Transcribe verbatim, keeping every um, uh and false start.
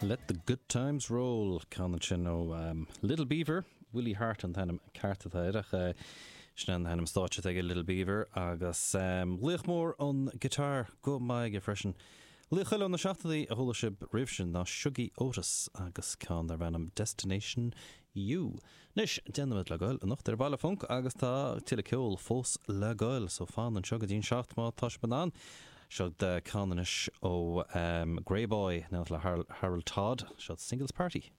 Let the good times roll. Can you know um, Little Beaver, Willie Hart and Thanem Carta Thairach. Uh, Snan Thanem Stotcha Thaig Little Beaver. Agus um, Lichmore on guitar. Go my get freshen. Lichel on the shaft of the Holaship Rivshin. Na Shuggy Otis. Agus Can the random Destination U. Nish Denham at Lagol. Noch der Balafunk. Agus Ta Tilakil Fos Lagol. So fan and Shugadin Shaft Ma Tosh Banan. Showed the Canonish o um, Grey Boy, now Harold Todd, showed Singles Party.